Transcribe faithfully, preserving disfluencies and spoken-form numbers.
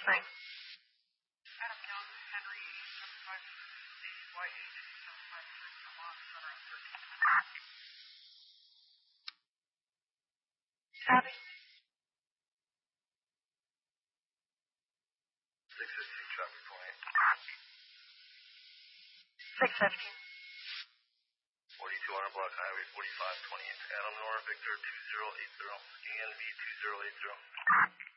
listening. Adam Young, Henry, eight seven five C, Y H eight seven five six, Vermont, Center on thirteen. Abby? six fifteen traffic point. six fifteen. forty-two hundred block highway forty-five twenty-eight. Adam Nora Victor two zero eight zero. Scan V two zero eight zero.